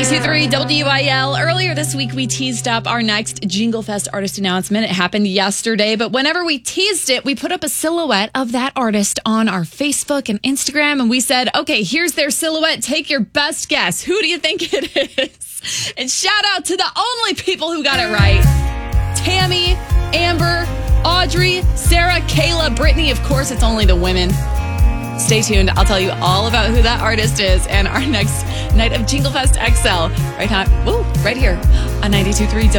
92.3 WIL. Earlier this week, we teased up our next Jingle Fest artist announcement. It happened yesterday, but whenever we teased it, we put up a silhouette of that artist on our Facebook and Instagram, and we said, okay, here's their silhouette. Take your best guess. Who do you think it is? And shout out to the only people who got it right. Tammy, Amber, Audrey, Sarah, Kayla, Brittany. Of course, it's only the women. Stay tuned. I'll tell you all about who that artist is and our next night of Jingle Fest XL right here on 92.3